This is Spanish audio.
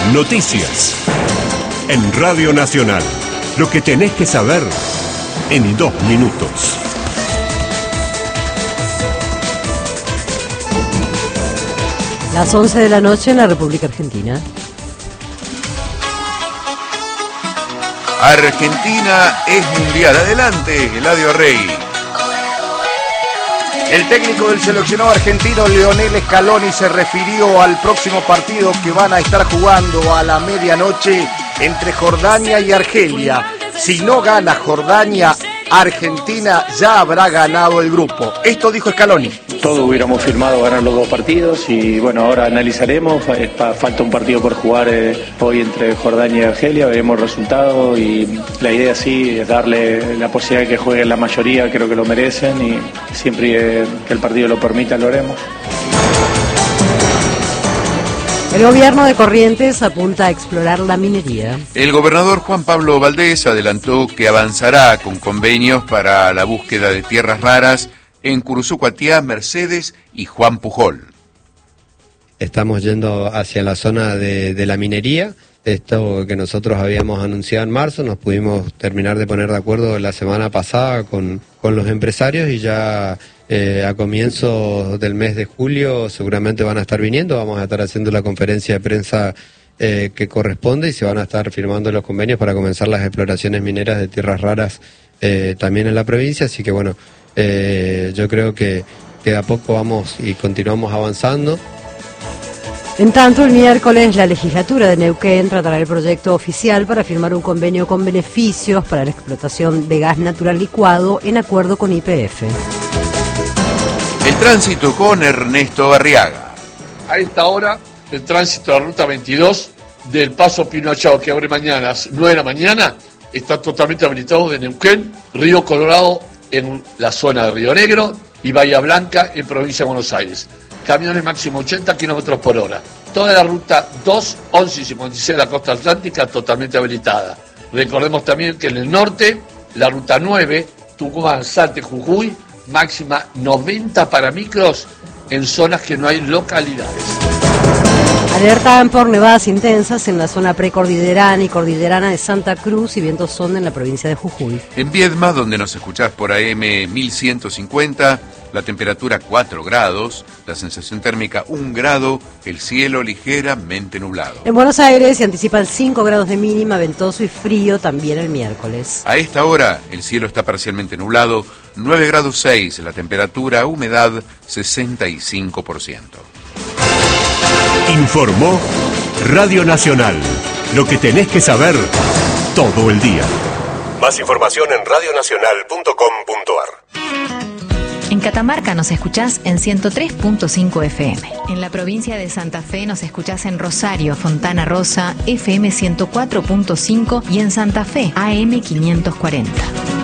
Noticias. En Radio Nacional. Lo que tenés que saber en 2 minutos. Las 11 de la noche en la República Argentina. Argentina es mundial. Adelante, Eladio Rey. El técnico del seleccionado argentino, Lionel Scaloni, se refirió al próximo partido que van a estar jugando a la medianoche entre Jordania y Argelia. Si no gana Jordania, Argentina ya habrá ganado el grupo. Esto dijo Scaloni. Todos hubiéramos firmado ganar los 2 partidos y bueno, ahora analizaremos. Falta un partido por jugar hoy entre Jordania y Argelia, veremos el resultado y la idea sí es darle la posibilidad de que jueguen la mayoría, creo que lo merecen y siempre que el partido lo permita lo haremos. El gobierno de Corrientes apunta a explorar la minería. El gobernador Juan Pablo Valdés adelantó que avanzará con convenios para la búsqueda de tierras raras en Curuzucuatiá, Mercedes y Juan Pujol. Estamos yendo hacia la zona de la minería. Esto que nosotros habíamos anunciado en marzo, nos pudimos terminar de poner de acuerdo la semana pasada con los empresarios y ya a comienzos del mes de julio seguramente van a estar viniendo. Vamos a estar haciendo la conferencia de prensa que corresponde y se van a estar firmando los convenios para comenzar las exploraciones mineras de tierras raras también en la provincia. Así que bueno, yo creo que de a poco vamos y continuamos avanzando. En tanto, el miércoles la legislatura de Neuquén tratará el proyecto oficial para firmar un convenio con beneficios para la explotación de gas natural licuado en acuerdo con YPF. El tránsito con Ernesto Arriaga. A esta hora, el tránsito de la ruta 22 del Paso Pinochao, que abre mañana a las 9 de la mañana, está totalmente habilitado de Neuquén, Río Colorado en la zona de Río Negro y Bahía Blanca en provincia de Buenos Aires. Camiones máximo 80 kilómetros por hora. Toda la ruta 2, 11 y 56 de la costa atlántica totalmente habilitada. Recordemos también que en el norte, la ruta 9, Tucumán, Salta, Jujuy, máxima 90 para micros en zonas que no hay localidades. Alertan por nevadas intensas en la zona precordillerana y cordillerana de Santa Cruz y vientos son en la provincia de Jujuy. En Viedma, donde nos escuchás por AM 1150, la temperatura 4 grados, la sensación térmica 1 grado, el cielo ligeramente nublado. En Buenos Aires se anticipan 5 grados de mínima, ventoso y frío también el miércoles. A esta hora el cielo está parcialmente nublado, 9 grados 6, la temperatura, humedad 65%. Informó Radio Nacional. Lo que tenés que saber todo el día. Más información en radionacional.com.ar. En Catamarca nos escuchás en 103.5 FM. En la provincia de Santa Fe nos escuchás en Rosario, Fontana Rosa, FM 104.5 y en Santa Fe, AM 540.